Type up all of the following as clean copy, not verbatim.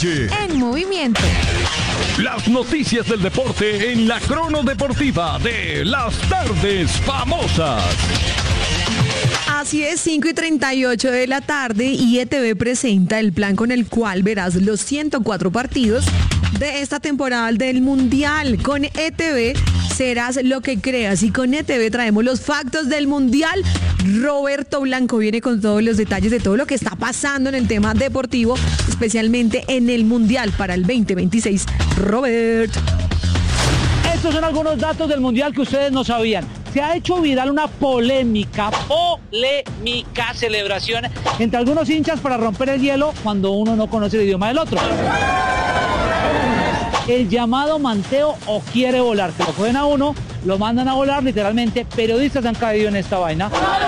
calle. En movimiento. Las noticias del deporte en la Crono Deportiva de las tardes famosas. Así es, 5:38 de la tarde y ETV presenta el plan con el cual verás los 104 partidos de esta temporada del Mundial. Con ETV serás lo que creas y con ETV traemos los factos del Mundial. Roberto Blanco viene con todos los detalles de todo lo que está pasando en el tema deportivo, especialmente en el Mundial para el 2026. Robert. Estos son algunos datos del Mundial que ustedes no sabían. Se ha hecho viral una polémica celebración entre algunos hinchas para romper el hielo cuando uno no conoce el idioma del otro. El llamado manteo o quiere volar, que lo cogen a uno, lo mandan a volar literalmente. Periodistas han caído en esta vaina.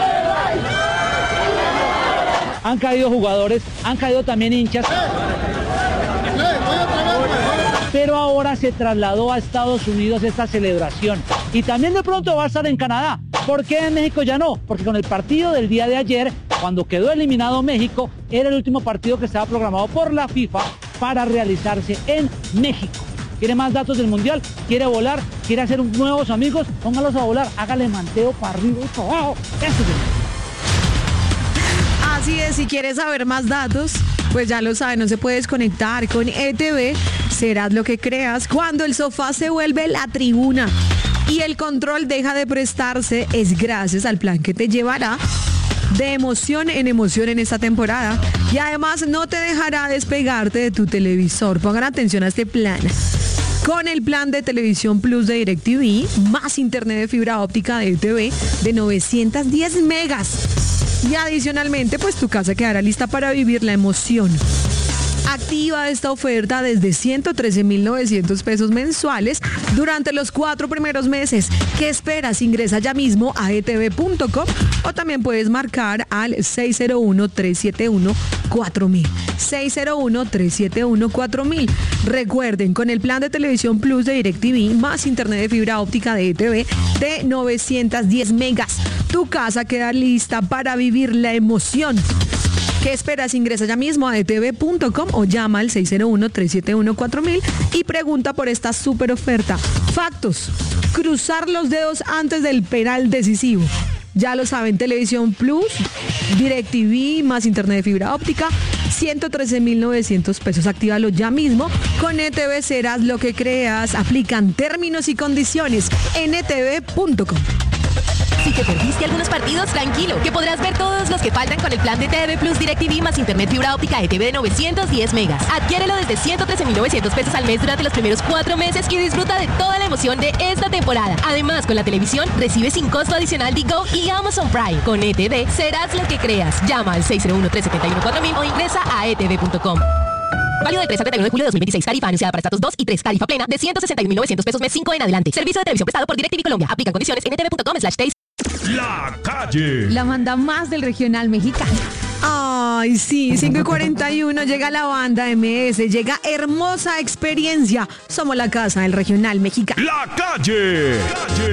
Han caído jugadores, han caído también hinchas. Pero ahora se trasladó a Estados Unidos esta celebración. Y también de pronto va a estar en Canadá. ¿Por qué en México ya no? Porque con el partido del día de ayer, cuando quedó eliminado México, era el último partido que estaba programado por la FIFA para realizarse en México. ¿Quiere más datos del Mundial? ¿Quiere volar? ¿Quiere hacer nuevos amigos? Póngalos a volar. Hágale manteo para arriba y para abajo. Eso es. Así es, si quieres saber más datos, pues ya lo sabes, no se puede desconectar con ETV. Serás lo que creas. Cuando el sofá se vuelve la tribuna y el control deja de prestarse, es gracias al plan que te llevará de emoción en esta temporada. Y además no te dejará despegarte de tu televisor. Pongan atención a este plan. Con el plan de Televisión Plus de DirecTV, más internet de fibra óptica de ETV de 910 megas. Y adicionalmente, pues tu casa quedará lista para vivir la emoción. Activa esta oferta desde 113,900 pesos mensuales durante los 4 primeros meses. ¿Qué esperas? Ingresa ya mismo a etv.com o también puedes marcar al 601-371-4000. 601-371-4000. Recuerden, con el plan de Televisión Plus de DirecTV más internet de fibra óptica de ETV de 910 megas, tu casa queda lista para vivir la emoción. ¿Qué esperas? Ingresa ya mismo a etv.com o llama al 601-371-4000 y pregunta por esta super oferta. Factos: cruzar los dedos antes del penal decisivo. Ya lo saben, Televisión Plus, DirecTV, más internet de fibra óptica, 113,900 pesos. Actívalo ya mismo. Con ETV serás lo que creas. Aplican términos y condiciones en etv.com. Si te perdiste algunos partidos, tranquilo, que podrás ver todos los que faltan con el plan de TV Plus DirecTV más internet fibra óptica ETV de 910 megas. Adquiérelo desde 113,900 pesos al mes durante los primeros 4 meses y disfruta de toda la emoción de esta temporada. Además, con la televisión, recibe sin costo adicional Digo y Amazon Prime. Con ETV, serás lo que creas. Llama al 601-371-4000 o ingresa a etv.com. Válido del 3 al 31 de julio de 2026. Tarifa anunciada para estatus 2 y 3. Tarifa plena de 161,900 pesos mes 5 en adelante. Servicio de televisión prestado por DirecTV Colombia. Aplican condiciones en etv.com/taste. La calle. La banda más del regional mexicano. Ay, sí, 5:41 llega la banda MS, llega Hermosa Experiencia. Somos la casa del regional mexicano. La calle.